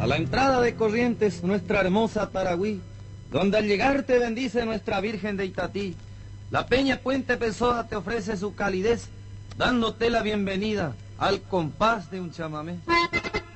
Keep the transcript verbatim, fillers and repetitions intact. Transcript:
la entrada de Corrientes, nuestra hermosa Taragüí, donde al llegar te bendice nuestra Virgen de Itatí. La Peña Puente Pessoa te ofrece su calidez, dándote la bienvenida al compás de un chamamé.